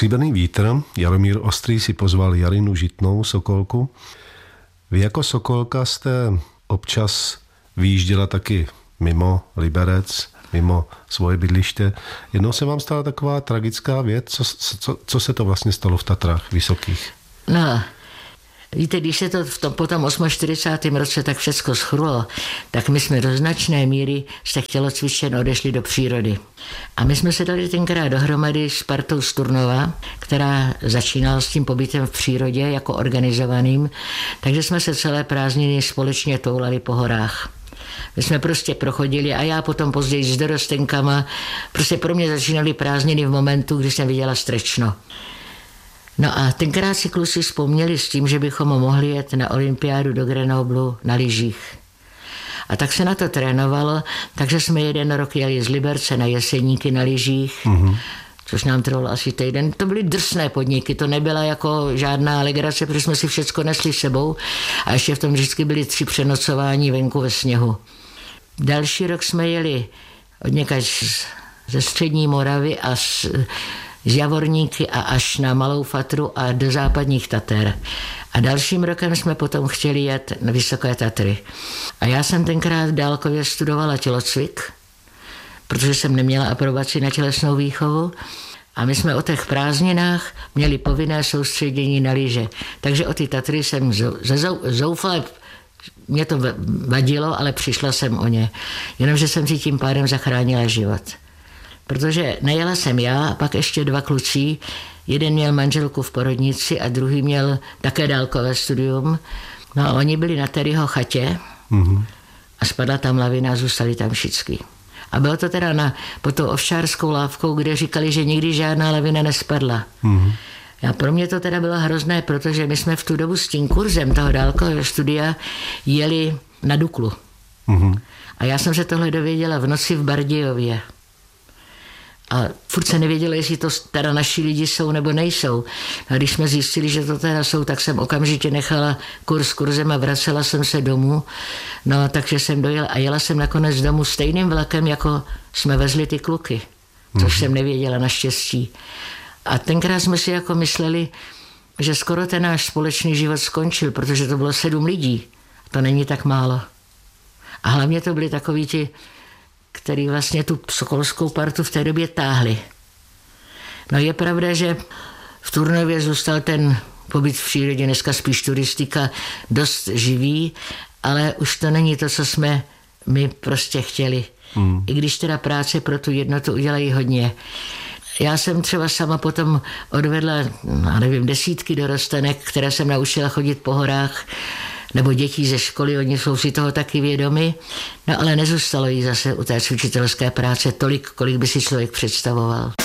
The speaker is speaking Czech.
Stříbrný vítr, Jaromír Ostrý si pozval Jarinu Žitnou, Sokolku. Vy jako Sokolka jste občas vyjížděla taky mimo Liberec, mimo svoje bydliště. Jednou se vám stala taková tragická věc. Co se to vlastně stalo v Tatrách Vysokých? No, víte, když se to po tom 48. roce tak všecko schrulo, tak my jsme do značné míry z těch tělocvičen odešli do přírody. A my jsme se dali tenkrát dohromady s partou z Turnova, která začínala s tím pobytem v přírodě jako organizovaným, takže jsme se celé prázdniny společně toulali po horách. My jsme prostě prochodili a já potom později s dorostenkama, prostě pro mě začínaly prázdniny v momentu, kdy jsem viděla Strečno. No a tenkrát si kluci vzpomněli s tím, že bychom mohli jet na olympiádu do Grenoblu na lyžích. A tak se na to trénovalo, takže jsme jeden rok jeli z Liberce na Jeseníky na lyžích, což nám trvalo asi týden. To byly drsné podniky, to nebyla jako žádná legrace, protože jsme si všecko nesli sebou a ještě v tom vždycky byly 3 přenocování venku ve sněhu. Další rok jsme jeli od někaď ze střední Moravy a z Javorníky a až na Malou Fatru a do západních Tater. A dalším rokem jsme potom chtěli jet na Vysoké Tatry. A já jsem tenkrát dálkově studovala tělocvik, protože jsem neměla aprobaci na tělesnou výchovu. A my jsme o těch prázdninách měli povinné soustředění na lyže. Takže o ty Tatry jsem zoufale, mě to vadilo, ale přišla jsem o ně. Jenomže jsem si tím pádem zachránila život. Protože nejela jsem já a pak ještě 2 kluci. Jeden měl manželku v porodnici a druhý měl také dálkové studium. No a oni byli na Terryho chatě a spadla tam lavina a zůstali tam všichni. A bylo to teda pod tou ovšářskou lávkou, kde říkali, že nikdy žádná lavina nespadla. A pro mě to teda bylo hrozné, protože my jsme v tu dobu s tím kurzem toho dálkového studia jeli na Duklu. A já jsem se tohle dověděla v noci v Bardějově. A furt se nevědělo, jestli to teda naši lidi jsou nebo nejsou. A když jsme zjistili, že to teda jsou, tak jsem okamžitě nechala kurz kurzem a vracela jsem se domů. No, takže jsem dojela a jela jsem nakonec domů stejným vlakem, jako jsme vezli ty kluky. Což jsem nevěděla naštěstí. A tenkrát jsme si jako mysleli, že skoro ten náš společný život skončil, protože to bylo 7 lidí. To není tak málo. A hlavně to byli takoví ti, který vlastně tu sokolskou partu v té době táhli. No je pravda, že v Turnově zůstal ten pobyt v přírodě, dneska spíš turistika, dost živý, ale už to není to, co jsme my prostě chtěli. I když teda práce pro tu jednotu udělají hodně. Já jsem třeba sama potom odvedla, nevím, 10 dorostenek, které jsem naučila chodit po horách, nebo dětí ze školy, oni jsou si toho taky vědomi, no ale nezůstalo jí zase u té učitelské práce tolik, kolik by si člověk představoval.